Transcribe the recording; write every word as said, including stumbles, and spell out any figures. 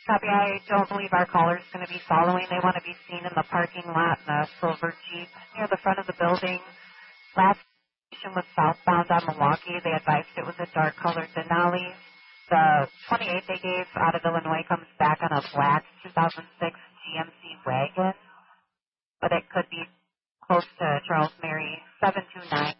Copy. I don't believe our caller is going to be following. They want to be seen in the parking lot in a silver Jeep near the front of the building. Last station was southbound on Milwaukee. They advised it was a dark-colored Denali. The twenty-eight they gave out of Illinois comes back on a black two thousand six G M C wagon, but it could be close to Charles Mary seven two nine